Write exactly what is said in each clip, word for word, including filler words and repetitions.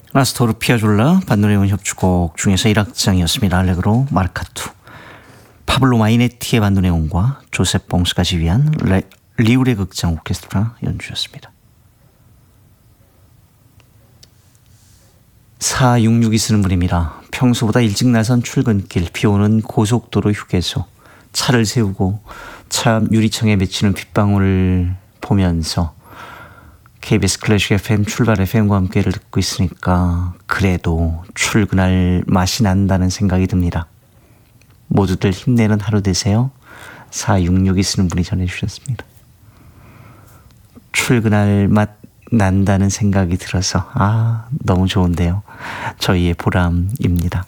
아스토르 피아졸라 반도네온 협주곡 중에서 일 악장이었습니다. 알레그로 마르카투. 파블로 마이네티의 반도네온과 조셉 봉스가 지휘한 레, 리우레 극장 오케스트라 연주였습니다. 사육육이 쓰는 분입니다. 평소보다 일찍 나선 출근길, 비오는 고속도로 휴게소, 차를 세우고 차 유리창에 맺히는 빗방울을 보면서 케이비에스 클래식 에프엠 출발 에프엠과 함께를 듣고 있으니까 그래도 출근할 맛이 난다는 생각이 듭니다. 모두들 힘내는 하루 되세요. 사육육이 쓰는 분이 전해주셨습니다. 출근할 맛 난다는 생각이 들어서 아 너무 좋은데요. 저희의 보람입니다.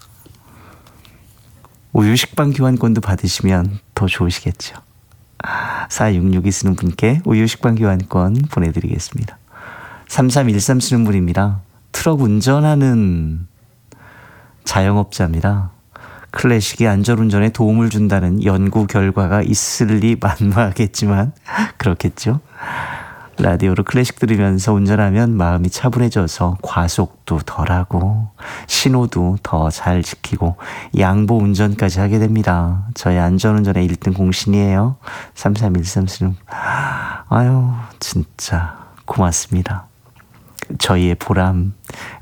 우유 식빵 교환권도 받으시면 더 좋으시겠죠. 사육육이 쓰는 분께 우유 식빵 교환권 보내드리겠습니다. 삼삼일삼 쓰는 분입니다. 트럭 운전하는 자영업자입니다. 클래식이 안전운전에 도움을 준다는 연구 결과가 있을 리 만무하겠지만 그렇겠죠. 라디오로 클래식 들으면서 운전하면 마음이 차분해져서 과속도 덜하고 신호도 더 잘 지키고 양보 운전까지 하게 됩니다. 저의 안전운전의 일 등 공신이에요. 삼삼일삼 쓰는 아유 진짜 고맙습니다. 저희의 보람이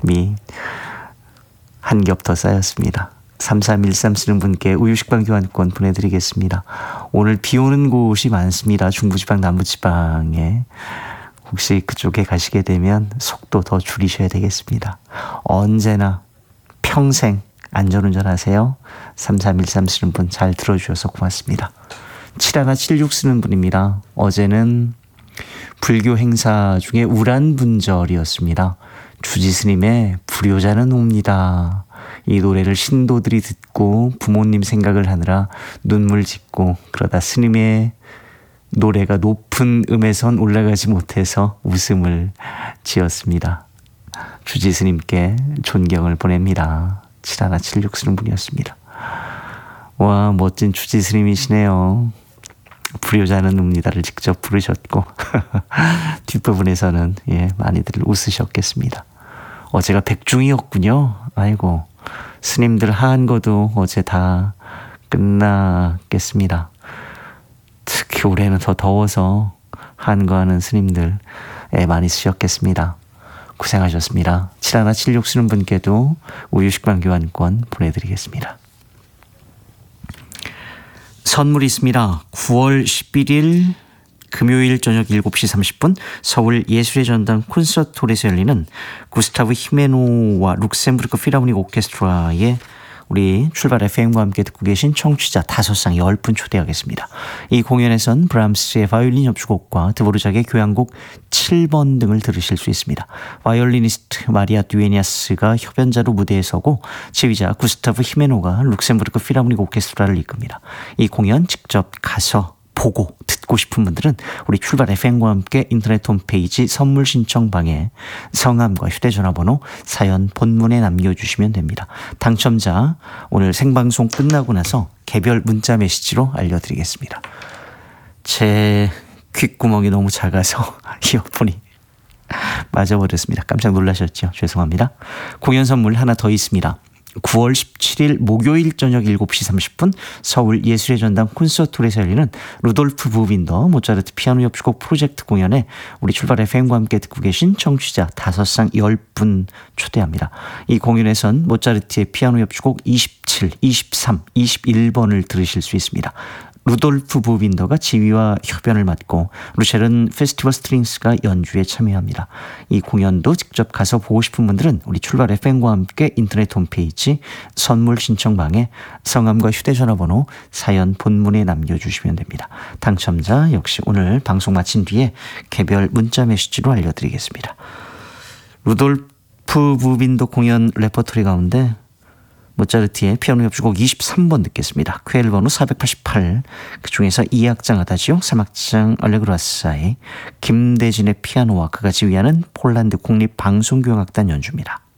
한 겹 더 쌓였습니다. 삼삼일삼 쓰는 분께 우유식빵 교환권 보내드리겠습니다. 오늘 비 오는 곳이 많습니다. 중부지방, 남부지방에. 혹시 그쪽에 가시게 되면 속도 더 줄이셔야 되겠습니다. 언제나 평생 안전운전 하세요. 삼삼일삼 쓰는 분 잘 들어주셔서 고맙습니다. 칠일칠육 쓰는 분입니다. 어제는 불교 행사 중에 우란분절이었습니다. 주지스님의 불효자는 옵니다. 이 노래를 신도들이 듣고 부모님 생각을 하느라 눈물 짓고 그러다 스님의 노래가 높은 음에선 올라가지 못해서 웃음을 지었습니다. 주지스님께 존경을 보냅니다. 칠일칠육 쓰는 분이었습니다. 와 멋진 주지스님이시네요. 불효자는 옵니다를 직접 부르셨고 뒷부분에서는 예, 많이들 웃으셨겠습니다. 어제가 백중이었군요. 아이고 스님들 하한거도 어제 다 끝나겠습니다. 특히 올해는 더 더워서 한거하는 스님들 애 많이 쓰셨겠습니다. 고생하셨습니다. 칠일칠육 쓰는 분께도 우유식빵 교환권 보내드리겠습니다. 선물이 있습니다. 구월 십일일 금요일 저녁 일곱 시 삼십 분 서울 예술의 전당 콘서트홀에서 열리는 구스타브 히메노와 룩셈부르크 필하모닉 오케스트라의 우리 출발 에프엠과 함께 듣고 계신 청취자 다섯 상 열 분 초대하겠습니다. 이 공연에선 브람스의 바이올린 협주곡과 드보르작의 교향곡 칠 번 등을 들으실 수 있습니다. 바이올리니스트 마리아 듀에니아스가 협연자로 무대에 서고 지휘자 구스타브 히메노가 룩셈부르크 필하모닉 오케스트라를 이끕니다. 이 공연 직접 가서 보고 듣고 싶은 분들은 우리 출발 에프엠과 함께 인터넷 홈페이지 선물 신청방에 성함과 휴대전화번호 사연 본문에 남겨주시면 됩니다. 당첨자 오늘 생방송 끝나고 나서 개별 문자 메시지로 알려드리겠습니다. 제 귓구멍이 너무 작아서 이어폰이 맞아버렸습니다. 깜짝 놀라셨죠? 죄송합니다. 공연 선물 하나 더 있습니다. 구월 십칠일 목요일 저녁 일곱 시 삼십 분 서울 예술의 전당 콘서트홀에서 열리는 루돌프 부빈더 모차르트 피아노 협주곡 프로젝트 공연에 우리 출발 에프엠과 함께 듣고 계신 청취자 다섯 상 열 분 초대합니다. 이 공연에선 모차르트의 피아노 협주곡 이십칠, 이십삼, 이십일 번을 들으실 수 있습니다. 루돌프 부빈더가 지휘와 협연을 맡고 루첼은 페스티벌 스트링스가 연주에 참여합니다. 이 공연도 직접 가서 보고 싶은 분들은 우리 출발 에프엠과 함께 인터넷 홈페이지 선물 신청방에 성함과 휴대전화번호 사연 본문에 남겨주시면 됩니다. 당첨자 역시 오늘 방송 마친 뒤에 개별 문자 메시지로 알려드리겠습니다. 루돌프 부빈더 공연 레퍼토리 가운데 모차르트의 피아노 협주곡 이십삼 번 듣겠습니다. 퀘일 번호 사백팔십팔, 그중에서 이 악장 아다지오, 삼 악장 알레그로 아사이, 김대진의 피아노와 그가 지휘하는 폴란드 국립방송교향악단 연주입니다.